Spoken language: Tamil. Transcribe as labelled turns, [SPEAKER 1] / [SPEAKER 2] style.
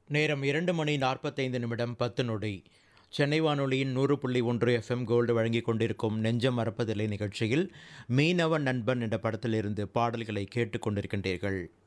[SPEAKER 1] நேரம் 2:45 சென்னை வானொலியின் 100.1 எஃப்எம் கோல்டு வழங்கிக் கொண்டிருக்கும் நெஞ்சம் மறப்பதில்லை நிகழ்ச்சியில் மீனவ நண்பன் என்ற படத்திலிருந்து பாடல்களை கேட்டுக்கொண்டிருக்கின்றீர்கள்.